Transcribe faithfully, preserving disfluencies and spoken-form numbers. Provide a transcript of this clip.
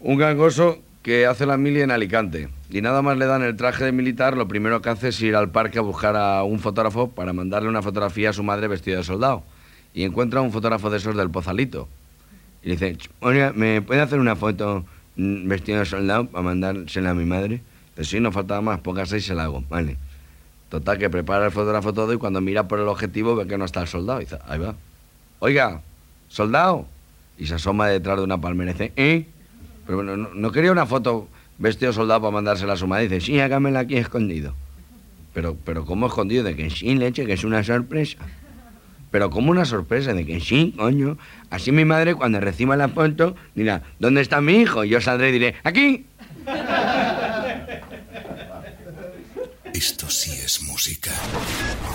Un gangoso que hace la mili en Alicante y nada más le dan el traje de militar, lo primero que hace es ir al parque a buscar a un fotógrafo para mandarle una fotografía a su madre vestido de soldado. Y encuentra un fotógrafo de esos del Pozalito. Y dice, oye, ¿me puede hacer una foto vestido de soldado para mandársela a mi madre? Pues sí, no faltaba más, póngase y se la hago. Vale. Total, que prepara el fotógrafo todo y cuando mira por el objetivo ve que no está el soldado. Y dice, ahí va. Oiga, ¿soldado? Y se asoma detrás de una palmera y dice, ¿eh? Pero bueno, no, no quería una foto vestido de soldado para mandársela a su madre. Y dice, sí, hágamela aquí escondido. Pero, pero ¿cómo escondido? De que sí, leche, que es una sorpresa. Pero como una sorpresa, de que sí, coño. Así mi madre, cuando reciba la foto, dirá, ¿dónde está mi hijo? Y yo saldré y diré, ¡aquí! Esto sí es música.